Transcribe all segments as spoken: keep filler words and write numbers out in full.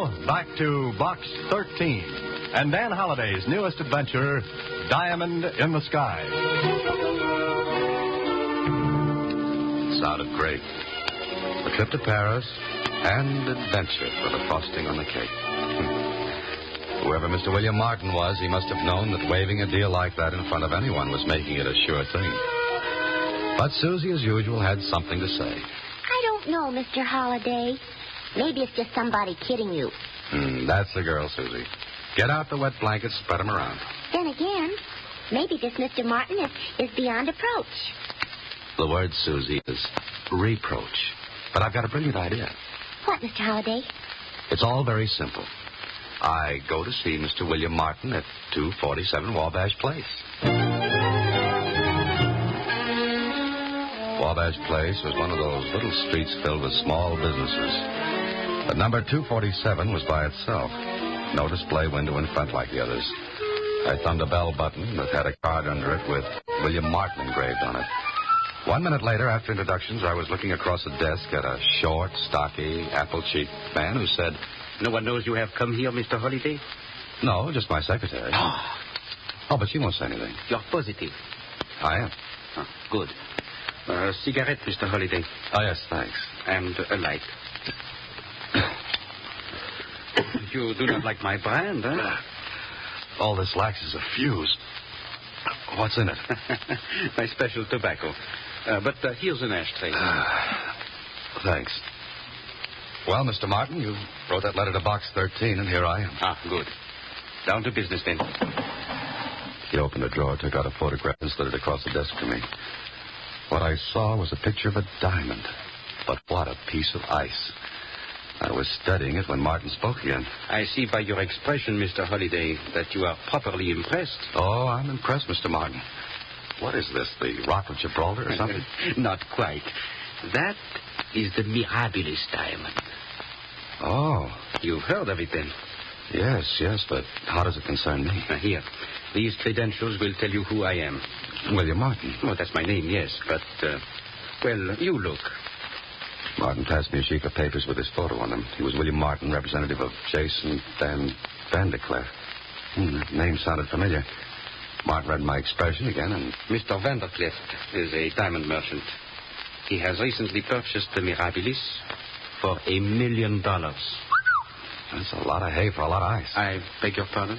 now, back to Box thirteen and Dan Holliday's newest adventure, Diamond in the Sky. Sounded great. A trip to Paris and adventure for the frosting on the cake. Whoever Mister William Martin was, he must have known that waving a deal like that in front of anyone was making it a sure thing. But Susie, as usual, had something to say. I don't know, Mister Holliday. Maybe it's just somebody kidding you. Mm, that's the girl, Susie. Get out the wet blankets, spread them around. Then again, maybe this Mister Martin is, is beyond approach. The word, Susie, is reproach. But I've got a brilliant idea. What, Mister Holliday? It's all very simple. I go to see Mister William Martin at two forty-seven Wabash Place. Wabash Place was one of those little streets filled with small businesses. But number two forty-seven was by itself. No display window in front like the others. I thumbed a bell button that had a card under it with William Martin engraved on it. One minute later, after introductions, I was looking across the desk at a short, stocky, apple-cheeked man who said, "No one knows you have come here, Mister Holliday?" "No, just my secretary." "Oh, but she won't say anything." "You're positive?" "I am." Oh, good. A cigarette, Mister Holliday. "Oh, yes, thanks." "And a light." You do not like my brand, huh? All this lacks is a fuse. What's in it? My special tobacco. Uh, but uh, here's an ashtray. Thanks. Well, Mister Martin, you wrote that letter to Box thirteen, and here I am. Ah, good. Down to business, then. He opened a drawer, took out a photograph, and slid it across the desk to me. What I saw was a picture of a diamond. But what a piece of ice. I was studying it when Martin spoke again. I see by your expression, Mister Holliday, that you are properly impressed. Oh, I'm impressed, Mister Martin. What is this, the Rock of Gibraltar or something? Not quite. That is the Mirabilis diamond. Oh. You've heard of it, then? Yes, yes, but how does it concern me? Now, here. These credentials will tell you who I am. William Martin. Oh, that's my name, yes, but, uh, well, you look. Martin passed me a sheet of papers with his photo on them. He was William Martin, representative of Jason Van Vandercliffe. Hmm, that name sounded familiar. Martin read my expression again, and... Mister Vandercliffe is a diamond merchant. He has recently purchased the Mirabilis for a million dollars. That's a lot of hay for a lot of ice. I beg your pardon?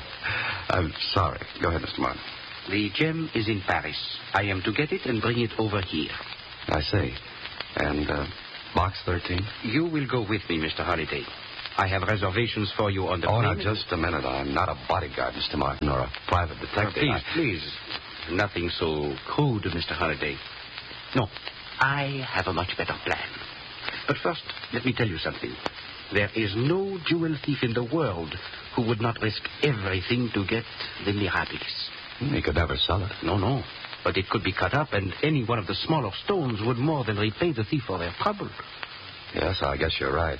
I'm sorry. Go ahead, Mister Martin. The gem is in Paris. I am to get it and bring it over here. I see. And, uh, Box thirteen? You will go with me, Mister Holliday. I have reservations for you on the Oh, plane. now, just a minute. I'm not a bodyguard, Mister Martin, or a private detective. Oh, please, I... please. Nothing so crude, Mister Holliday. No, I have a much better plan. But first, let me tell you something. There is no jewel thief in the world who would not risk everything to get the Mirabilis. He could never sell it. No, no. But it could be cut up, and any one of the smaller stones would more than repay the thief for their trouble. Yes, I guess you're right.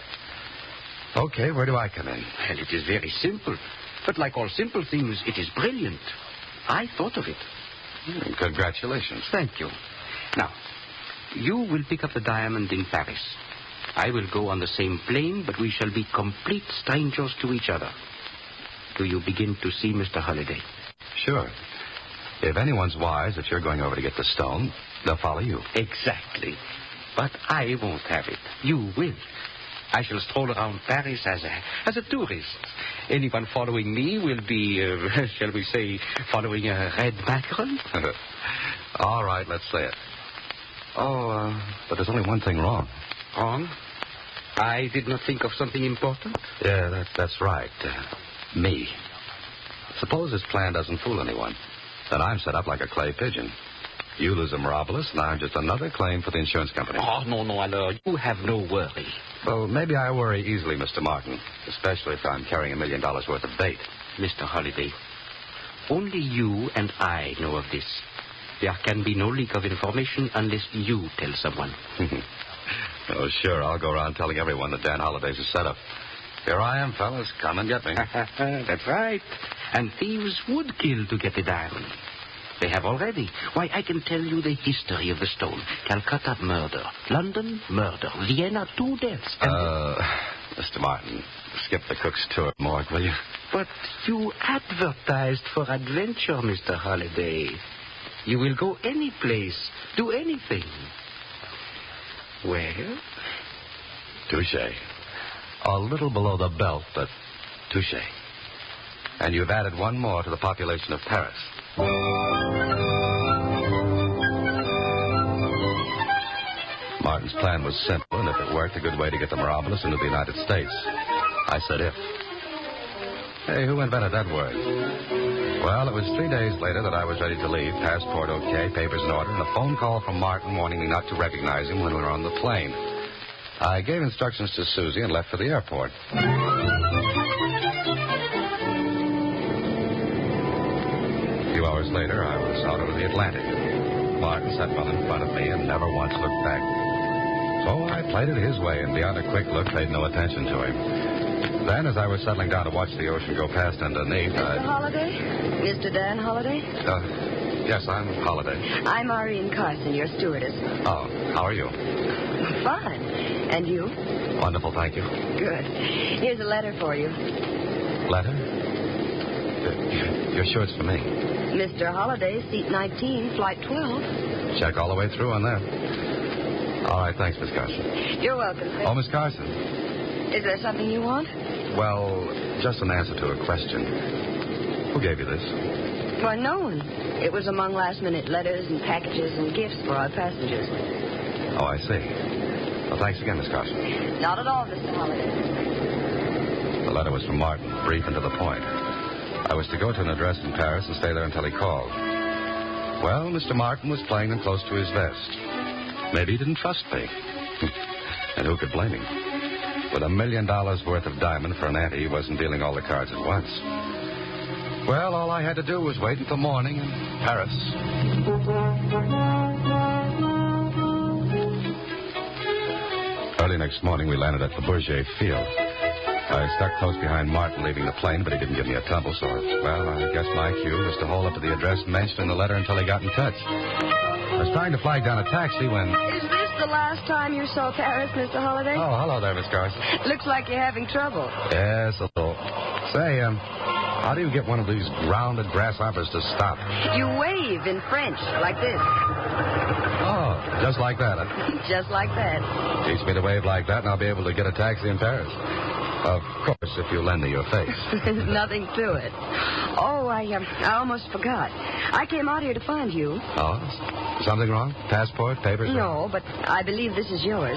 Okay, where do I come in? Well, it is very simple. But like all simple things, it is brilliant. I thought of it. Mm, congratulations. Thank you. Now, you will pick up the diamond in Paris. I will go on the same plane, but we shall be complete strangers to each other. Do you begin to see, Mister Holliday? Sure. If anyone's wise that you're going over to get the stone, they'll follow you. Exactly. But I won't have it. You will. I shall stroll around Paris as a as a tourist. Anyone following me will be, uh, shall we say, following a red mackerel? All right, let's say it. Oh, uh, but there's only one thing wrong. Wrong? I did not think of something important? Yeah, that, that's right. Uh, me. Suppose this plan doesn't fool anyone. Then I'm set up like a clay pigeon. You lose a Mirabilis, and I'm just another claim for the insurance company. Oh, no, no, alors, you have no worry. Well, maybe I worry easily, Mister Martin, especially if I'm carrying a million dollars worth of bait. Mister Holliday, only you and I know of this. There can be no leak of information unless you tell someone. Oh, sure, I'll go around telling everyone that Dan Holliday's a setup. Here I am, fellas. Come and get me. That's right. And thieves would kill to get the diamond. They have already. Why, I can tell you the history of the stone. Calcutta, murder. London, murder. Vienna, two deaths. And uh, Mister Martin, skip the cook's tour, Morgue, will you? But you advertised for adventure, Mister Holliday. You will go any place, do anything. Well? Touche. A little below the belt, but touche. And you've added one more to the population of Paris. Martin's plan was simple, and if it worked, a good way to get the Mirabilis into the United States. I said if. Hey, who invented that word? Well, it was three days later that I was ready to leave, passport okay, papers in order, and a phone call from Martin warning me not to recognize him when we were on the plane. I gave instructions to Susie and left for the airport. A few hours later, I was out over the Atlantic. Martin sat well in front of me and never once looked back. So I played it his way, and beyond a quick look, paid no attention to him. Then, as I was settling down to watch the ocean go past underneath, I... Mister Holliday? Mister Dan Holliday? Uh, yes, I'm Holliday. I'm Irene Carson, your stewardess. Oh, how are you? Fine. And you? Wonderful, thank you. Good. Here's a letter for you. Letter? You're sure it's for me? Mister Holliday, seat nineteen, flight twelve. Check all the way through on that. All right, thanks, Miss Carson. You're welcome, sir. Oh, Miss Carson. Is there something you want? Well, just an answer to a question. Who gave you this? Why, no one. It was among last-minute letters and packages and gifts for our passengers. Oh, I see. Well, thanks again, Miss Carson. Not at all, Mister Holliday. The letter was from Martin, brief and to the point. I was to go to an address in Paris and stay there until he called. Well, Mister Martin was playing them close to his vest. Maybe he didn't trust me. And who could blame him? With a million dollars worth of diamond for an ante, he wasn't dealing all the cards at once. Well, all I had to do was wait until morning in Paris. Early next morning, we landed at the Bourget Field. I stuck close behind Martin leaving the plane, but he didn't give me a tumble, so, well, I guess my cue was to hold up to the address mentioned in the letter until he got in touch. I was trying to flag down a taxi when... Is this the last time you saw Paris, Mister Holliday? Oh, hello there, Miss Carson. Looks like you're having trouble. Yes, a little. Say, um, how do you get one of these grounded grasshoppers to stop? You wave in French, like this. Oh, just like that, huh? Just like that. Teach me to wave like that, and I'll be able to get a taxi in Paris. Of course, if you lend me your face. There's nothing to it. Oh, I, um, I almost forgot. I came out here to find you. Oh? Something wrong? Passport, papers? No, but I believe this is yours.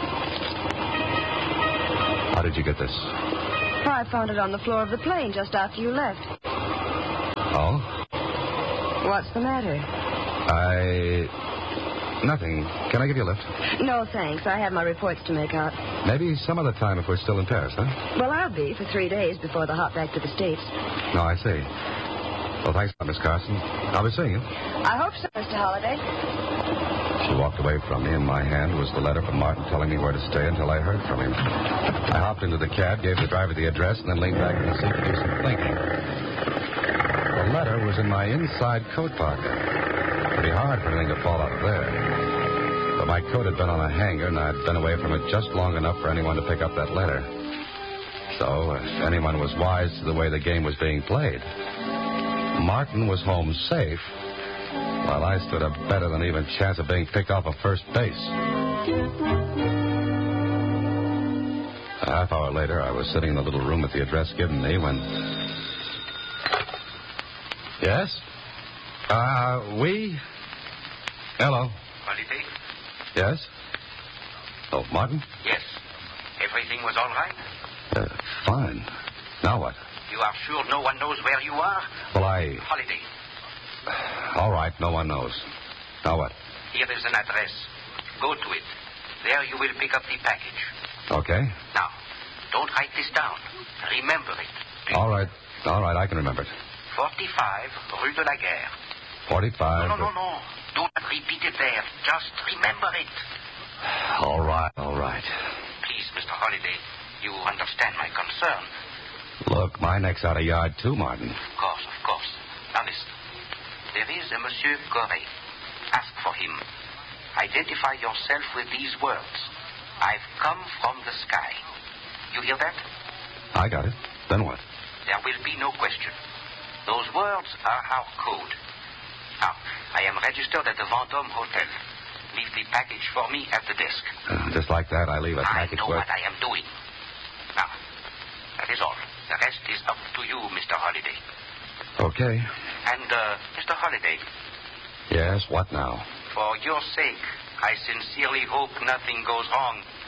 How did you get this? I found it on the floor of the plane just after you left. Oh? What's the matter? I... Nothing. Can I give you a lift? No, thanks. I have my reports to make out. Maybe some other time if we're still in Paris, huh? Well, I'll be for three days before the hop back to the States. No, I see. Well, thanks, Miss Carson. I'll be seeing you. I hope so, Mister Holliday. She walked away from me. In my hand was the letter from Martin telling me where to stay until I heard from him. I hopped into the cab, gave the driver the address, and then leaned back in the seat to do some thinking. The letter was in my inside coat pocket. Pretty hard for anything to fall out of there. But my coat had been on a hanger, and I'd been away from it just long enough for anyone to pick up that letter. So, if anyone was wise to the way the game was being played, Martin was home safe, while I stood a better than even chance of being picked off of first base. A half hour later, I was sitting in the little room with the address given me when... Yes? Uh, we... Hello. Holiday? Yes? Oh, Martin? Yes. Everything was all right? Uh, fine. Now what? You are sure no one knows where you are? Well, I... Holiday. All right, no one knows. Now what? Here is an address. Go to it. There you will pick up the package. Okay. Now, don't write this down. Remember it. All right. All right, I can remember it. forty-five Rue de la Guerre. forty-five... No, no, no, no. Do not repeat it there. Just remember it. All right, all right. Please, Mister Holliday, you understand my concern. Look, my neck's out of yard, too, Martin. Of course, of course. Now listen. There is a Monsieur Corey. Ask for him. Identify yourself with these words. I've come from the sky. You hear that? I got it. Then what? There will be no question. Those words are our code. Now, I am registered at the Vendôme Hotel. Leave the package for me at the desk. Uh, just like that, I leave a I package know worth... what I am doing. Now, that is all. The rest is up to you, Mister Holliday. Okay. And, uh, Mister Holliday, Yes, what now? for your sake, I sincerely hope nothing goes wrong.